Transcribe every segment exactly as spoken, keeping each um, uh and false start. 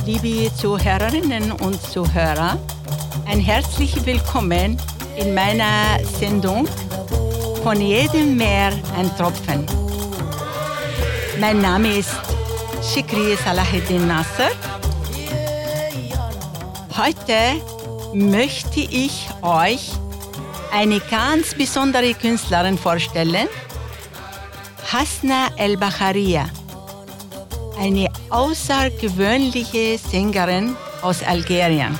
liebe Zuhörerinnen und Zuhörer, ein herzliches Willkommen in meiner Sendung Von jedem Meer ein Tropfen. Mein Name ist Shikri Salaheddin Nasser. Heute möchte ich euch eine ganz besondere Künstlerin vorstellen, Hasna El-Bakharia, eine außergewöhnliche Sängerin aus Algerien.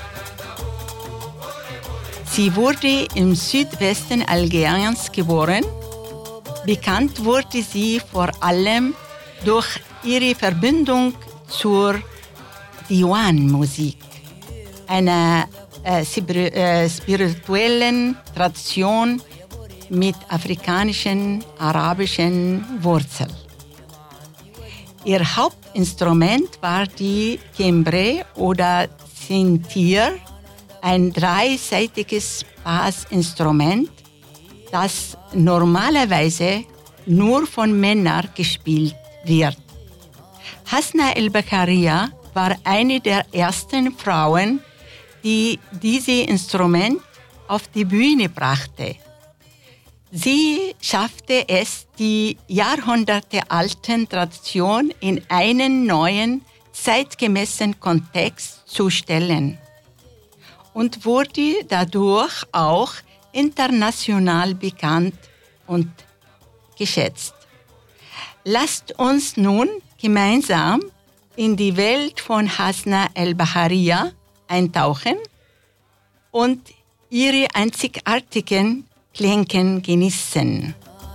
Sie wurde im Südwesten Algeriens geboren. Bekannt wurde sie vor allem durch ihre Verbindung zur Diwan-Musik, einer äh, spirituellen Tradition mit afrikanischen, arabischen Wurzeln. Ihr Hauptinstrument war die Kembre oder Sintir, ein dreiseitiges Bassinstrument, das normalerweise nur von Männern gespielt wird. Hasna El-Bakharia war eine der ersten Frauen, die dieses Instrument auf die Bühne brachte. Sie schaffte es, die jahrhundertealten Tradition in einen neuen, zeitgemäßen Kontext zu stellen und wurde dadurch auch international bekannt und geschätzt. Lasst uns nun gemeinsam in die Welt von Hasna El-Bakharia eintauchen und ihre einzigartigen Klänge genießen.